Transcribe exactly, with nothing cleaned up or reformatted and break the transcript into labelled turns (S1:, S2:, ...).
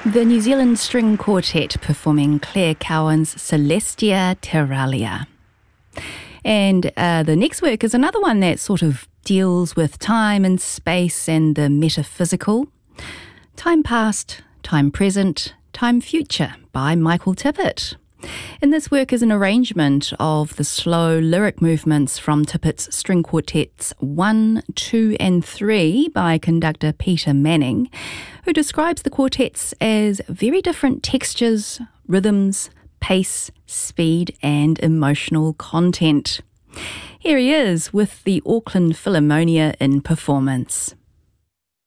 S1: The New Zealand String Quartet performing Claire Cowan's Celestia Terralia. And uh, the next work is another one that sort of deals with time and space and the metaphysical. Time Past, Time Present, Time Future by Michael Tippett. And this work is an arrangement of the slow lyric movements from Tippett's String Quartets one, two and three by conductor Peter Manning, who describes the quartets as very different textures, rhythms, pace, speed and emotional content. Here he is with the Auckland Philharmonia in performance.